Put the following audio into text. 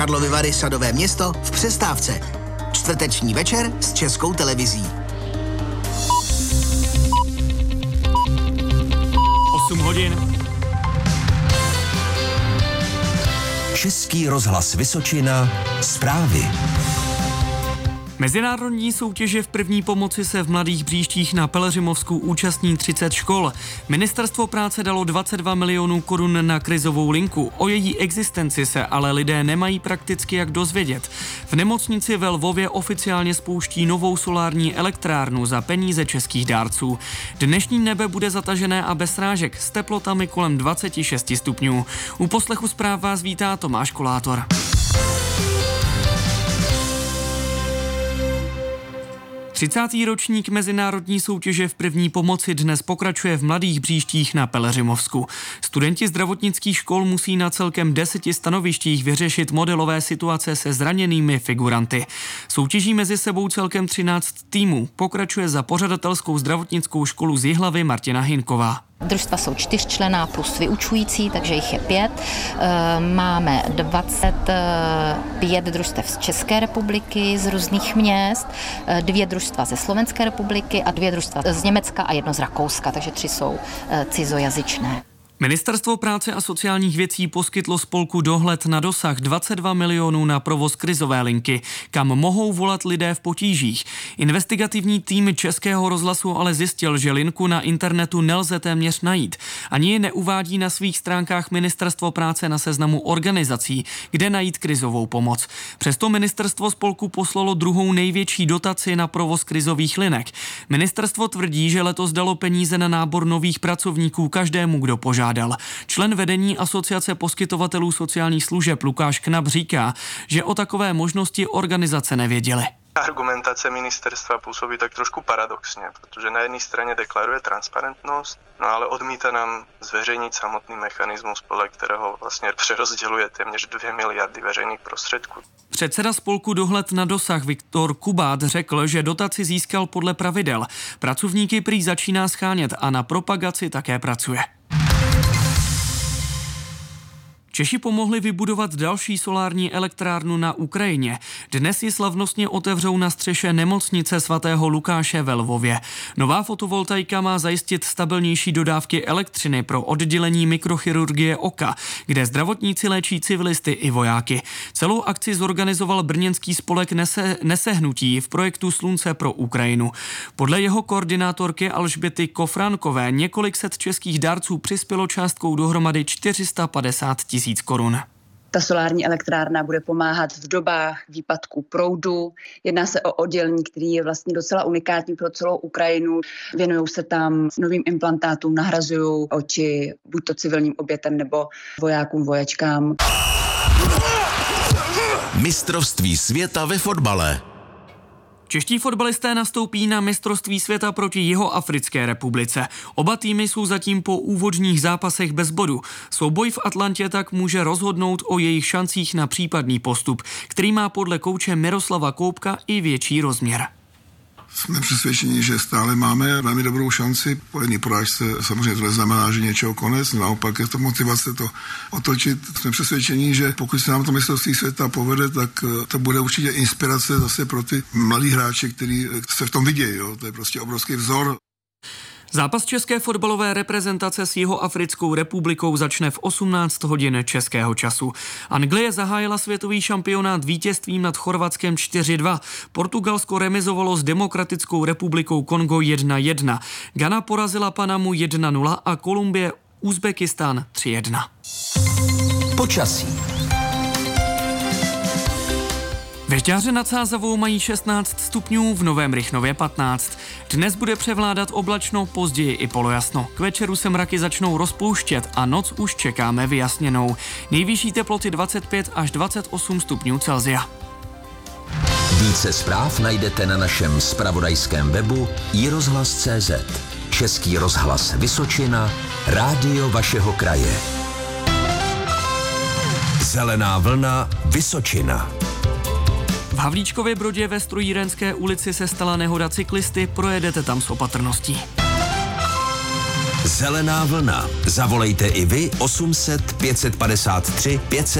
Karlovy Vary Sadové Město v přestávce. Čtvrteční večer s Českou televizí. 8 hodin. Český rozhlas Vysočina. Zprávy. Mezinárodní soutěže v první pomoci se v Mladých Bříštích na Pelhřimovsku účastní 30 škol. Ministerstvo práce dalo 22 milionů korun na krizovou linku. O její existenci se ale lidé nemají prakticky jak dozvědět. V nemocnici ve Lvově oficiálně spouští novou solární elektrárnu za peníze českých dárců. Dnešní nebe bude zatažené a bez srážek s teplotami kolem 26 stupňů. U poslechu zpráv vás vítá Tomáš Kolátor. 30. ročník mezinárodní soutěže v první pomoci dnes pokračuje v Mladých Bříštích na Pelhřimovsku. Studenti zdravotnických škol musí na celkem 10 stanovištích vyřešit modelové situace se zraněnými figuranty. Soutěží mezi sebou celkem 13 týmů. Pokračuje za pořadatelskou zdravotnickou školu z Jihlavy Martina Hinková. Družstva jsou 4členná plus vyučující, takže jich je 5. Máme 25 družstev z České republiky, z různých měst, 2 družstva ze Slovenské republiky a 2 družstva z Německa a 1 z Rakouska, takže 3 jsou cizojazyčné. Ministerstvo práce a sociálních věcí poskytlo spolku Dohled na dosah 22 milionů na provoz krizové linky, kam mohou volat lidé v potížích. Investigativní tým Českého rozhlasu ale zjistil, že linku na internetu nelze téměř najít. Ani ji neuvádí na svých stránkách Ministerstvo práce na seznamu organizací, kde najít krizovou pomoc. Přesto ministerstvo spolku poslalo druhou největší dotaci na provoz krizových linek. Ministerstvo tvrdí, že letos dalo peníze na nábor nových pracovníků každému, kdo požádal. Člen vedení Asociace poskytovatelů sociálních služeb Lukáš Knap říká, že o takové možnosti organizace nevěděly. Argumentace ministerstva působí tak trošku paradoxně, protože na jedné straně deklaruje transparentnost, no ale odmítá nám zveřejnit samotný mechanismus, podle kterého vlastně přerozděluje téměř 2 miliardy veřejných prostředků. Předseda spolku Dohled na dosah Viktor Kubát řekl, že dotaci získal podle pravidel. Pracovníky prý začíná schánět a na propagaci také pracuje. Češi pomohli vybudovat další solární elektrárnu na Ukrajině. Dnes ji slavnostně otevřou na střeše nemocnice svatého Lukáše ve Lvově. Nová fotovoltaika má zajistit stabilnější dodávky elektřiny pro oddělení mikrochirurgie oka, kde zdravotníci léčí civilisty i vojáky. Celou akci zorganizoval brněnský spolek Nesehnutí v projektu Slunce pro Ukrajinu. Podle jeho koordinátorky Alžběty Kofránkové několik set českých dárců přispělo částkou dohromady 450 000 korun. Ta solární elektrárna bude pomáhat v dobách výpadku proudu. Jedná se o oddělení, který je vlastně docela unikátní pro celou Ukrajinu. Věnují se tam novým implantátům, nahrazují oči buď to civilním obětem nebo vojákům, vojačkám. Mistrovství světa ve fotbale. Čeští fotbalisté nastoupí na mistrovství světa proti Jihoafrické republice. Oba týmy jsou zatím po úvodních zápasech bez bodu. Souboj v Atlantě tak může rozhodnout o jejich šancích na případný postup, který má podle kouče Miroslava Koubka i větší rozměr. Jsme přesvědčeni, že stále máme velmi dobrou šanci. Po jedné porážce samozřejmě to neznamená, že něčeho konec, naopak je to motivace to otočit. Jsme přesvědčeni, že pokud se nám to mistrovství světa povede, tak to bude určitě inspirace zase pro ty mladí hráče, kteří se v tom vidějí. Jo? To je prostě obrovský vzor. Zápas české fotbalové reprezentace s Jihoafrickou republikou začne v 18 hodin českého času. Anglie zahájila světový šampionát vítězstvím nad Chorvatskem 4-2. Portugalsko remizovalo s Demokratickou republikou Kongo 1-1. Ghana porazila Panamu 1-0 a Kolumbie Uzbekistán 3-1. Počasí. Ve Žďáře nad Sázavou mají 16 stupňů, v Novém Rychnově 15. Dnes bude převládat oblačno, později i polojasno. K večeru se mraky začnou rozpouštět a noc už čekáme vyjasněnou. Nejvyšší teploty 25 až 28 stupňů Celsia. Více zpráv najdete na našem zpravodajském webu iRozhlas.cz. Český rozhlas Vysočina, rádio vašeho kraje. Zelená vlna Vysočina. V Havlíčkově Brodě ve Strojírenské ulici se stala nehoda cyklisty, projedete tam s opatrností. Zelená vlna. Zavolejte i vy 800 553 500.